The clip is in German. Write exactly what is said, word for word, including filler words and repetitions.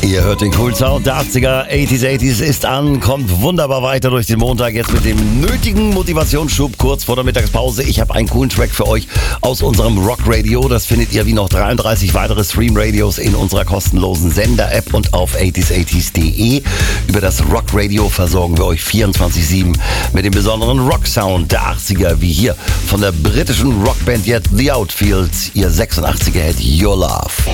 Ihr hört den coolen Sound der achtziger, achtziger, achtziger ist an, kommt wunderbar weiter durch den Montag, jetzt mit dem nötigen Motivationsschub kurz vor der Mittagspause. Ich habe einen coolen Track für euch aus unserem Rock Radio. Das findet ihr wie noch dreiunddreißig weitere Stream-Radios in unserer kostenlosen Sender-App und auf achtziger, achtziger punkt de. Über das Rock Radio versorgen wir euch vierundzwanzig sieben mit dem besonderen Rock-Sound der achtziger, wie hier von der britischen Rockband jetzt The Outfields, ihr sechsundachtziger Hit Your Love.